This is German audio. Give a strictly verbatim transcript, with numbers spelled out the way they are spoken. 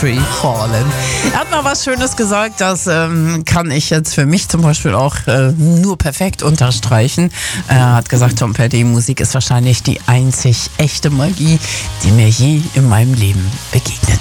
Free Fallen. Er hat mal was Schönes gesagt, das ähm, kann ich jetzt für mich zum Beispiel auch äh, nur perfekt unterstreichen. Er hat gesagt, Tom Petty, Musik ist wahrscheinlich die einzig echte Magie, die mir je in meinem Leben begegnet